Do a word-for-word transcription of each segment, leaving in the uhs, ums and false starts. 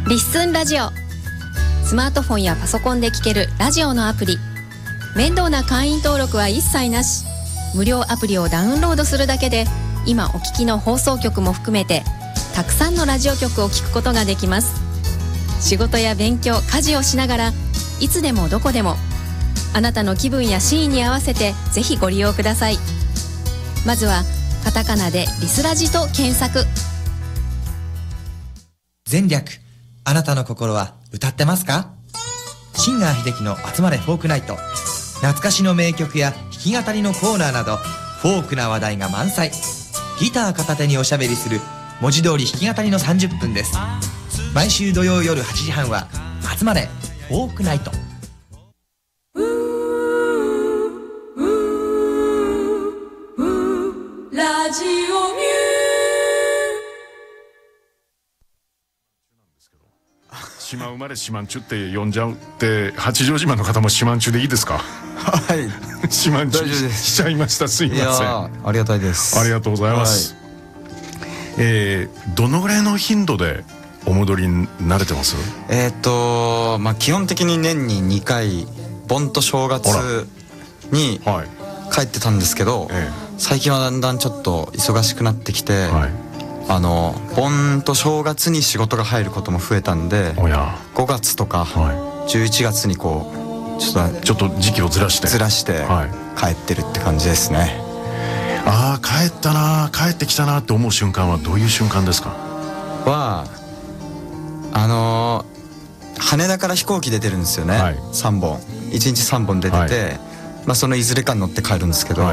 リッスンラジオ。スマートフォンやパソコンで聴けるラジオのアプリ。面倒な会員登録は一切なし。無料アプリをダウンロードするだけで、今お聞きの放送局も含めてたくさんのラジオ局を聞くことができます。仕事や勉強、家事をしながらいつでもどこでも、あなたの気分やシーンに合わせてぜひご利用ください。まずはカタカナでリスラジと検索。 前略、あなたの心は歌ってますか？シンガー秀樹の集まれフォークナイト。懐かしの名曲や弾き語りのコーナーなどフォークな話題が満載。ギター片手におしゃべりする文字通り弾き語りのさんじゅっぷんです。毎週土曜夜はちじはんは集まれフォークナイト。 ラジオミュ島生まれ島んちゅって呼んじゃうって八丈島の方も島んちゅでいいですか？ はい島んちゅ大丈夫ですしちゃいました。すいません。 いやありがたいです。 ありがとうございます、はい。えー、どのぐらいの頻度でお戻りになれてます？ えっとまあ基本的に年ににかい盆と正月に帰ってたんですけど、はいええ、最近はだんだんちょっと忙しくなってきて、はい、あの盆と正月に仕事が入ることも増えたんで、ごがつとかじゅういちがつにこうちょっとちょっと時期をずらしてずらして帰ってるって感じですね。 ああ帰ったな、帰ってきたなって思う瞬間はどういう瞬間ですか？ はあのー、羽田から飛行機出てるんですよね、はい、さんぼんいちにちさんぼん出てて、はい、まあ、そのいずれかに乗って帰るんですけど、はい、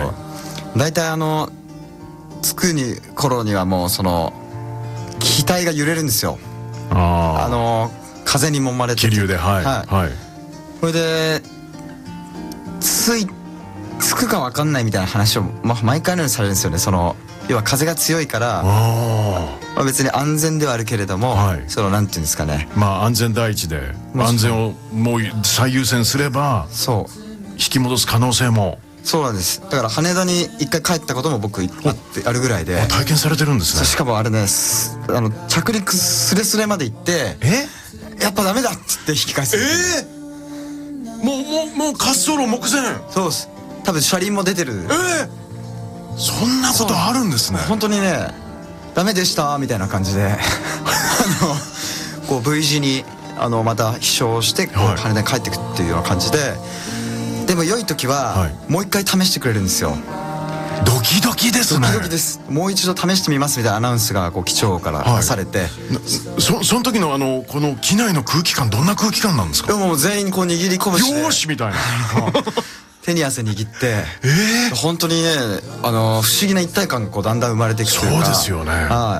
だいたいあの着くに頃にはもうその機体が揺れるんですよ。ああの風に揉まれて気流で、はいはい、はい、それで着い着くか分かんないみたいな話を、まあ、毎回のようにされるんですよね。その要は風が強いから、あ、まあ、別に安全ではあるけれども、はい、そのなんていうんですかね、 まあ安全第一で安全をもう最優先すればそう引き戻す可能性も。 そうなんです。だから羽田に一回帰ったことも僕あってあるぐらいで。 体験されてるんですね。 しかもあれね、あの着陸スレスレまで行ってえやっぱダメだっつって引き返す。 えー、もうもうもう滑走路目前。 そうです。多分車輪も出てる。 えー、そんなことあるんですね。 本当にね、ダメでしたみたいな感じであのこう V 字にあのまた飛翔してこう羽田に帰ってくっていうような感じで、でも良い時は、はい、もう一回試してくれるんですよ。 ドキドキですね。 ドキドキです。もう一度試してみますみたいなアナウンスがこう機長から出されて、はい、 そ, その時のあのこの機内の空気感どんな空気感なんですか？ でももう全員こう握り拳でよーしみたいな手に汗握って、えー、本当にね、あの不思議な一体感がこうだんだん生まれていくというか。 そうですよね。 はい。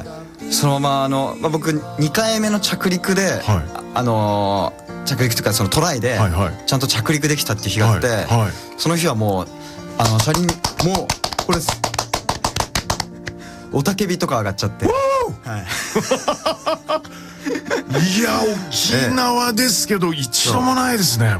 そのままあの、まあ、僕にかいめの着陸で、はい、あの着陸というかそのトライでちゃんと着陸できたっていう日があって、はいはい、その日はもうあの車輪もうこれです。雄たけびとか上がっちゃって、はい、 いや沖縄ですけど一度もないですね。